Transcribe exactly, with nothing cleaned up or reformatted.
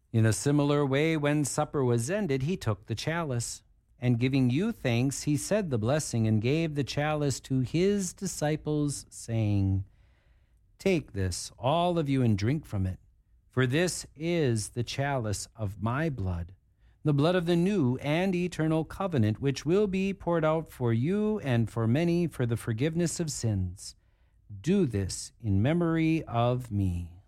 In a similar way, when supper was ended, he took the chalice, and giving you thanks, he said the blessing and gave the chalice to his disciples, saying, "Take this, all of you, and drink from it, for this is the chalice of my blood, the blood of the new and eternal covenant, which will be poured out for you and for many for the forgiveness of sins. Do this in memory of me."